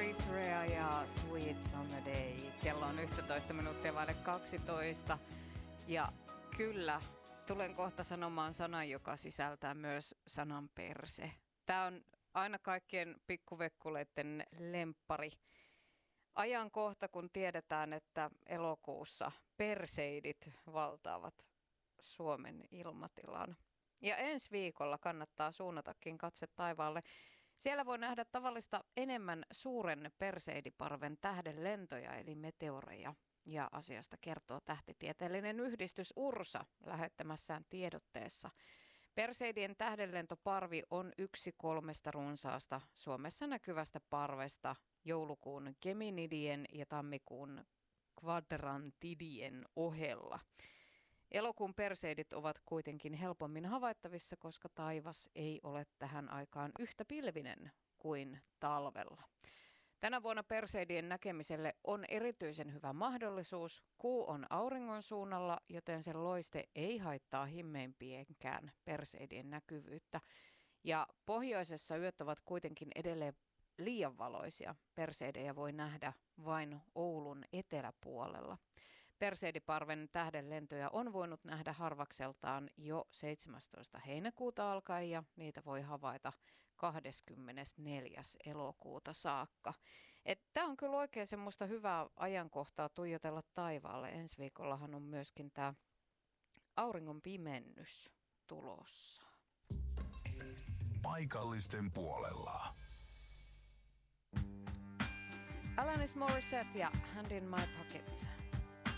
Chris Rea ja Sweets on the Day. Kello on 11 minuuttia vaille 12. Ja kyllä, tulen kohta sanomaan sanan, joka sisältää myös sanan perse. Tämä on aina kaikkien pikkuvekkuleiden lemppari. Ajankohta, kun tiedetään, että elokuussa perseidit valtaavat Suomen ilmatilan. Ja ensi viikolla kannattaa suunnatakin katse taivaalle. Siellä voi nähdä tavallista enemmän suuren perseidiparven tähdenlentoja eli meteoreja. Ja asiasta kertoo tähtitieteellinen yhdistys URSA lähettämässään tiedotteessa. Perseidien tähdenlentoparvi on yksi 3 runsaasta Suomessa näkyvästä parvesta joulukuun Geminidien ja tammikuun Quadrantidien ohella. Elokuun perseidit ovat kuitenkin helpommin havaittavissa, koska taivas ei ole tähän aikaan yhtä pilvinen kuin talvella. Tänä vuonna perseidien näkemiselle on erityisen hyvä mahdollisuus. Kuu on auringon suunnalla, joten sen loiste ei haittaa himmeimpiänkään perseidien näkyvyyttä. Ja pohjoisessa yöt ovat kuitenkin edelleen liian valoisia. Perseidejä voi nähdä vain Oulun eteläpuolella. Perseidiparven tähdenlentoja on voinut nähdä harvakseltaan jo 17. heinäkuuta alkaen ja niitä voi havaita 24. elokuuta saakka. Tämä on kyllä oikein semmoista hyvää ajankohtaa tuijotella taivaalle. Ensi viikollahan on myöskin tämä auringon pimennys tulossa. Paikallisten puolella. Alanis Morissette ja Hand in My Pocket.